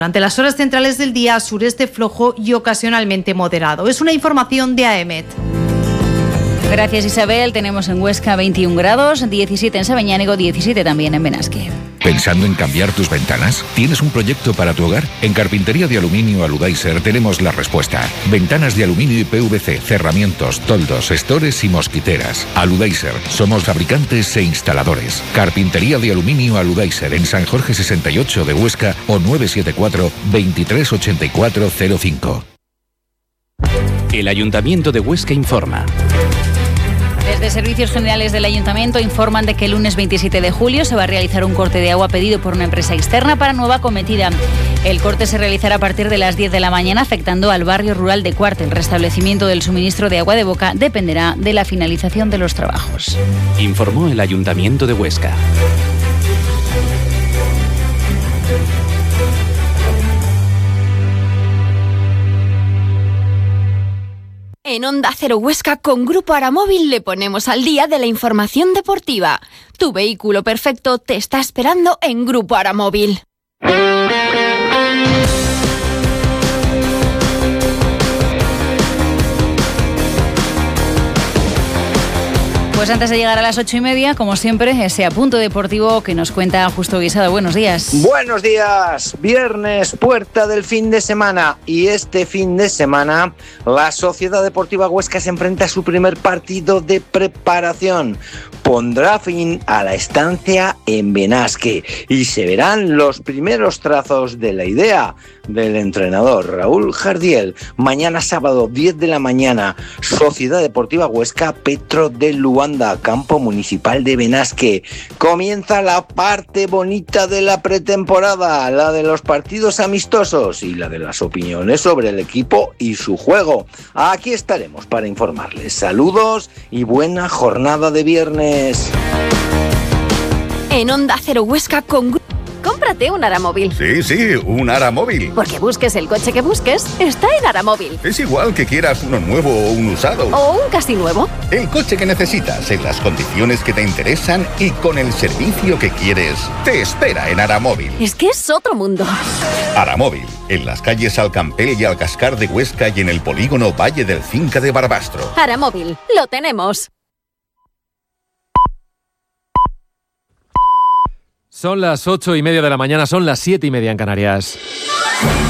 Durante las horas centrales del día, sureste flojo y ocasionalmente moderado. Es una información de AEMET. Gracias, Isabel. Tenemos en Huesca 21 grados, 17 en Sabeñánigo, 17 también en Benasque. ¿Pensando en cambiar tus ventanas? ¿Tienes un proyecto para tu hogar? En Carpintería de Aluminio Aludaiser tenemos la respuesta. Ventanas de aluminio y PVC, cerramientos, toldos, estores y mosquiteras. Aludaiser. Somos fabricantes e instaladores. Carpintería de Aluminio Aludaiser en San Jorge 68 de Huesca o 974 238405. El Ayuntamiento de Huesca informa. Desde Servicios Generales del Ayuntamiento informan de que el lunes 27 de julio se va a realizar un corte de agua pedido por una empresa externa para nueva cometida. El corte se realizará a partir de las 10 de la mañana, afectando al barrio rural de Cuart. El restablecimiento del suministro de agua de boca dependerá de la finalización de los trabajos. Informó el Ayuntamiento de Huesca. En Onda Cero Huesca con Grupo Aramóvil le ponemos al día de la información deportiva. Tu vehículo perfecto te está esperando en Grupo Aramóvil. Pues antes de llegar a las 8:30, como siempre, ese apunto deportivo que nos cuenta Justo Guisado. Buenos días. Buenos días. Viernes, puerta del fin de semana. Y este fin de semana, la Sociedad Deportiva Huesca se enfrenta a su primer partido de preparación. Pondrá fin a la estancia en Benasque y se verán los primeros trazos de la idea del entrenador Raúl Jardiel. Mañana sábado, 10 de la mañana, Sociedad Deportiva Huesca, Petro de Luanda, campo municipal de Benasque. Comienza la parte bonita de la pretemporada, la de los partidos amistosos y la de las opiniones sobre el equipo y su juego. Aquí estaremos para informarles. Saludos y buena jornada de viernes. En Onda Cero Huesca con cómprate un Aramóvil. Sí, un Aramóvil. Porque busques el coche que busques, está en Aramóvil. Es igual que quieras uno nuevo o un usado. O un casi nuevo. El coche que necesitas, en las condiciones que te interesan y con el servicio que quieres, te espera en Aramóvil. Es que es otro mundo. Aramóvil, en las calles Alcampel y Alcascar de Huesca y en el polígono Valle del Cinca de Barbastro. Aramóvil, lo tenemos. Son las 8:30 de la mañana, son las 7:30 en Canarias.